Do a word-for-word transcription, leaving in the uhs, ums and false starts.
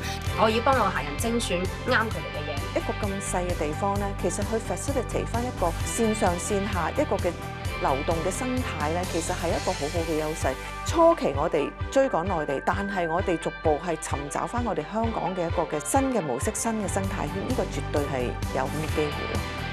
我要幫我客人精選啱佢哋嘅嘢。 一個咁細嘅地方咧，其實去 facilitate 翻一個線上線下一個嘅流動嘅生態咧，其實係一個好好嘅優勢。初期我哋追趕內地，但係我哋逐步係尋找翻我哋香港嘅一個嘅新嘅模式、新嘅生態圈，呢個絕對係有咁嘅機會。